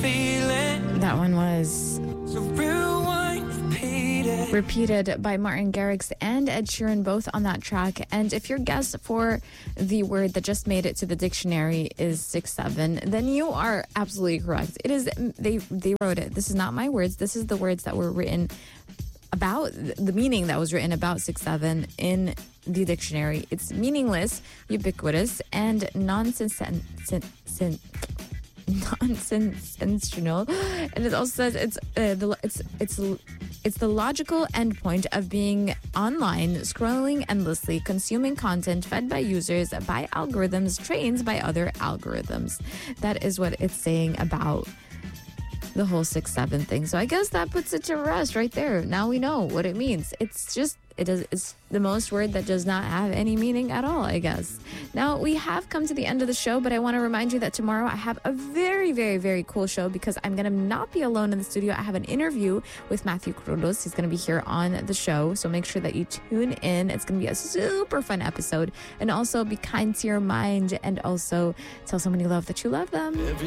feeling. That one was So rewind, repeat it. Repeated by Martin Garrix and Ed Sheeran, both on that track. And if your guess for the word that just made it to the dictionary is 6'7", then you are absolutely correct. It is, they wrote it. This is not my words. This is the words that were written about, the meaning that was written about 6'7" in the dictionary. It's meaningless, ubiquitous, and nonsensical. And it also says it's the logical endpoint of being online, scrolling endlessly, consuming content fed by users, by algorithms, trained by other algorithms. That is what it's saying about the whole 6'7" thing. So I guess that puts it to rest right there. Now we know what it means. It's the most word that does not have any meaning at all, I guess. Now, we have come to the end of the show, but I want to remind you that tomorrow I have a very, very, very cool show because I'm going to not be alone in the studio. I have an interview with Matthew Crudos. He's going to be here on the show, so make sure that you tune in. It's going to be a super fun episode. And also be kind to your mind and also tell someone you love that you love them.